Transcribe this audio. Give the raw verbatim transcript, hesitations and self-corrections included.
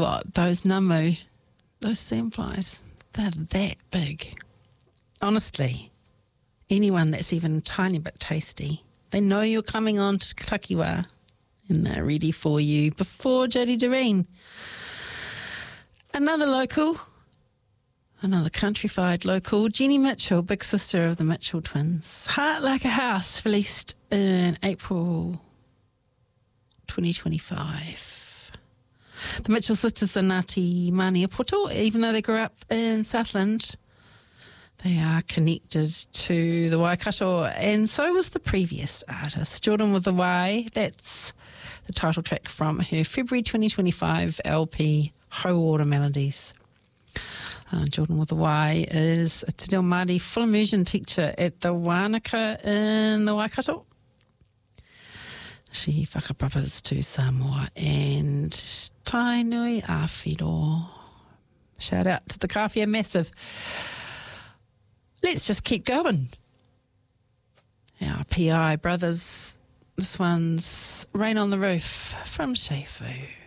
what, those namu, those sandflies, they're that big. Honestly, anyone that's even a tiny bit tasty, they know you're coming on to Takiwa and they're ready for you before Jodie Doreen. Another local, another countrified local, Jenny Mitchell, big sister of the Mitchell twins. Heart Like a House, released in April twenty twenty-five. The Mitchell sisters are Ngāti Maniapoto, even though they grew up in Southland. They are connected to the Waikato, and so was the previous artist, Jordan with the Y. That's the title track from her February twenty twenty-five L P, Ho Water Melodies. Uh, Jordan with the Y is a Te Reo Māori full immersion teacher at the Wānaka in the Waikato. She whakapapers to Samoa and Tainui Āwhiro. Shout out to the Kawhia Massive. Let's just keep going. Our P I brothers, this one's Rain on the Roof from Shefu.